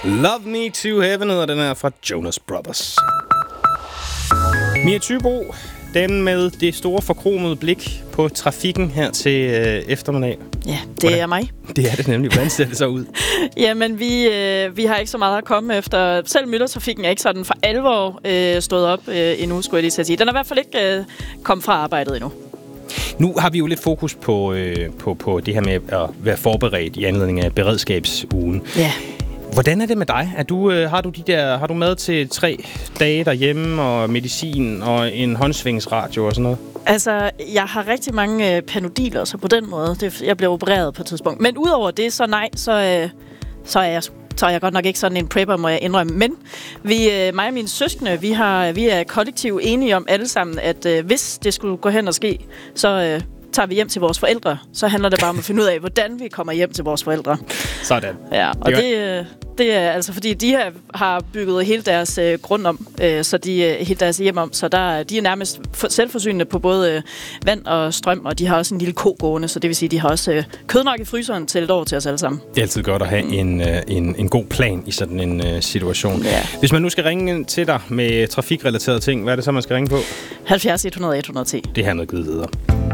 Love Me to Heaven hedder den her fra Jonas Brothers. Mia Thybo, damen med det store forkromede blik på trafikken her til eftermiddag. Ja, det er mig. Det er det nemlig. Hvordan ser det så ud? Jamen, vi har ikke så meget at komme efter. Selv myldretrafikken er ikke sådan for alvor stået op endnu, skulle jeg lige sige. Den er i hvert fald ikke kommet fra arbejdet endnu. Nu har vi jo lidt fokus på det her med at være forberedt i anledning af beredskabsugen. Ja. Hvordan er det med dig? Har du mad til 3 dage derhjemme, og medicin og en håndsvingsradio og sådan noget? Altså, jeg har rigtig mange Panodiler, så på den måde. Jeg blev opereret på et tidspunkt. Men udover det, så nej, så er jeg godt nok ikke sådan en prepper, må jeg indrømme. Men mig og mine søskende, vi er kollektivt enige om alle sammen, at hvis det skulle gå hen og ske, så tager vi hjem til vores forældre. Så handler det bare om at finde ud af, hvordan vi kommer hjem til vores forældre. Sådan. Ja, og det er altså, fordi de har bygget hele deres grund om, så hele deres hjem om, så de er nærmest selvforsynende på både vand og strøm, og de har også en lille ko gående, så det vil sige, de har også kød nok i fryseren til et år til os alle sammen. Det er altid godt at have en god plan i sådan en situation. Ja. Hvis man nu skal ringe til dig med trafikrelaterede ting, hvad er det så, man skal ringe på? 70 100 110. Det her er noget givet videre.